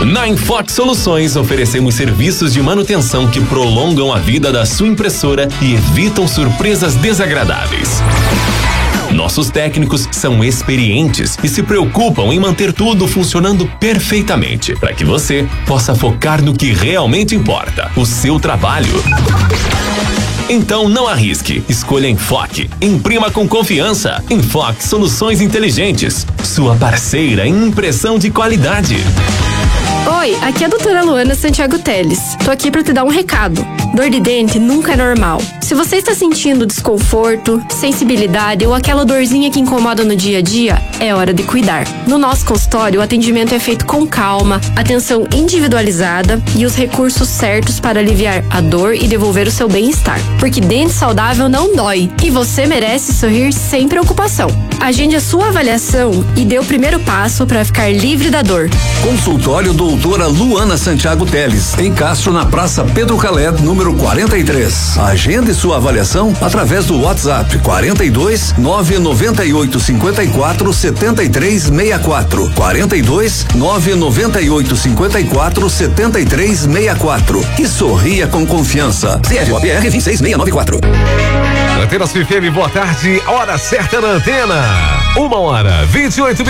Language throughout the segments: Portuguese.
Na Infox Soluções, oferecemos serviços de manutenção que prolongam a vida da sua impressora e evitam surpresas desagradáveis. Nossos técnicos são experientes e se preocupam em manter tudo funcionando perfeitamente, para que você possa focar no que realmente importa, o seu trabalho. Então não arrisque, escolha Infox, imprima com confiança. Infox Soluções Inteligentes, sua parceira em impressão de qualidade. Oi, aqui é a doutora Luana Santiago Teles. Tô aqui pra te dar um recado. Dor de dente nunca é normal. Se você está sentindo desconforto, sensibilidade ou aquela dorzinha que incomoda no dia a dia, é hora de cuidar. No nosso consultório, o atendimento é feito com calma, atenção individualizada e os recursos certos para aliviar a dor e devolver o seu bem-estar. Porque dente saudável não dói e você merece sorrir sem preocupação. Agende a sua avaliação e dê o primeiro passo para ficar livre da dor. Consultório doutora Luana Santiago Teles, em Castro, na Praça Pedro Calé, número 43. Agende sua avaliação através do WhatsApp 42 998 54 73 64. 42 998 54 73 64. E sorria com confiança. CROPR 26694. Antena FM, boa tarde. Hora certa na antena. 1h28.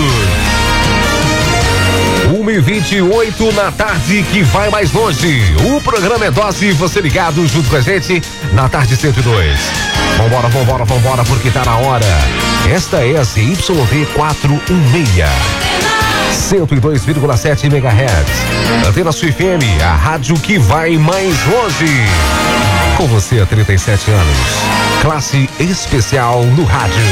1h28 na tarde, que vai mais longe. O programa é Dose, você ligado junto com a gente na tarde 102. Vambora, porque tá na hora. Esta é a ZYV 416. 102,7 MHz. Antena FM, a rádio que vai mais longe. Com você há 37 anos. Classe especial no rádio.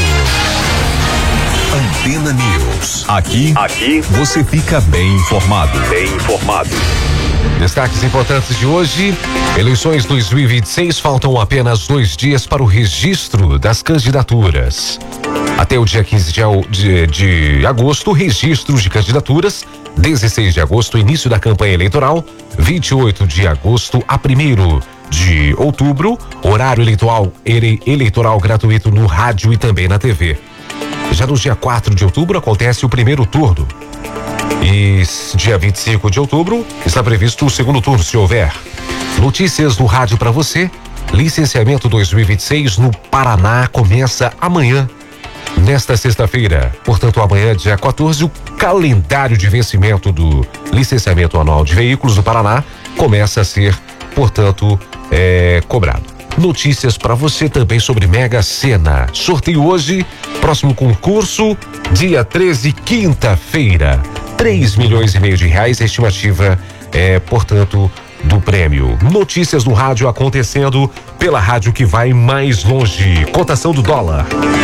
Antena News. Aqui você fica bem informado. Destaques importantes de hoje: eleições 2026, faltam apenas 2 dias para o registro das candidaturas. Até o dia 15 de agosto, registro de candidaturas. 16 de agosto, início da campanha eleitoral. 28 de agosto a 1º de outubro, horário eleitoral gratuito no rádio e também na TV. Já no dia 4 de outubro acontece o primeiro turno. E dia 25 de outubro está previsto o segundo turno, se houver. Notícias do rádio para você. Licenciamento 2026 no Paraná começa amanhã, nesta sexta-feira. Portanto, amanhã, dia 14, o calendário de vencimento do licenciamento anual de veículos do Paraná começa a ser, portanto, cobrado. Notícias para você também sobre Mega Sena. Sorteio hoje, próximo concurso, dia 13, quinta-feira. 3,5 milhões de reais, a estimativa portanto, do prêmio. Notícias do rádio acontecendo pela rádio que vai mais longe. Cotação do dólar: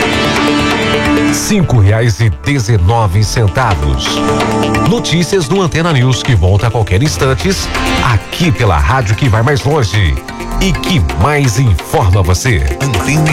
R$5,19. Notícias do Antena News, que volta a qualquer instante, aqui pela rádio que vai mais longe e que mais informa você. Antena